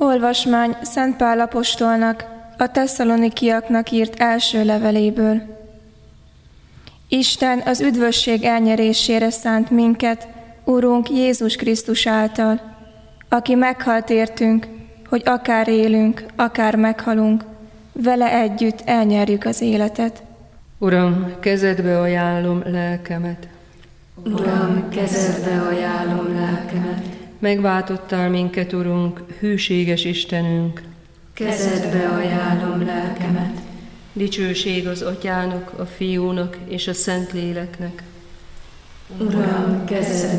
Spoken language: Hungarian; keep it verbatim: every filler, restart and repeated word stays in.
Olvasmány Szent Pál apostolnak, a tesszalonikiaknak írt első leveléből. Isten az üdvösség elnyerésére szánt minket, Urunk Jézus Krisztus által, aki meghalt értünk, hogy akár élünk, akár meghalunk, vele együtt elnyerjük az életet. Uram, kezedbe ajánlom lelkemet. Uram, kezedbe ajánlom lelkemet. Megváltottál minket, Urunk, hűséges Istenünk. Kezedbe ajánlom lelkemet. Dicsőség az Atyának, a Fiúnak és a Szentléleknek. Uram, kezedbe